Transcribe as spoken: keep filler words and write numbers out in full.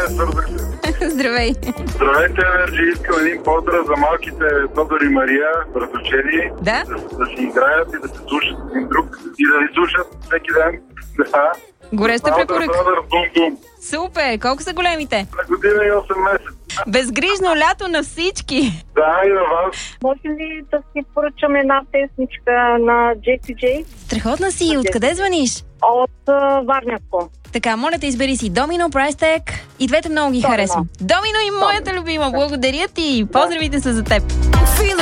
свързах се. Здравей. Здравейте, Енерджи. Искам един поздрав за малките Тодор и Мария, братовчери. Да? Да, да си играят и да се слушат един друг и да ни слушат всеки ден. Да. Гореща препоръка. Бум-бум. Супер. Колко са големите? На година и осем месеца. Безгрижно лято на всички. Да, и на вас. Може ли да си поръчам една песничка на Джеси Джей? Страхотна си. Откъде звъниш? От uh, Варняско. Така, моля те, избери си Домино, Прайстек. И двете много ги Домино. харесвам. Домино и моята любима. Благодаря ти. Поздравите са за теб.